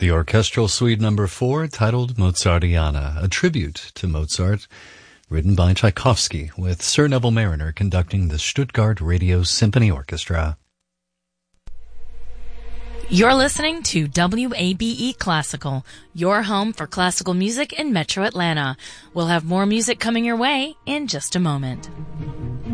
The Orchestral Suite Number 4, titled Mozartiana, a tribute to Mozart, written by Tchaikovsky, with Sir Neville Marriner conducting the Stuttgart Radio Symphony Orchestra. You're listening to WABE Classical, your home for classical music in Metro Atlanta. We'll have more music coming your way in just a moment.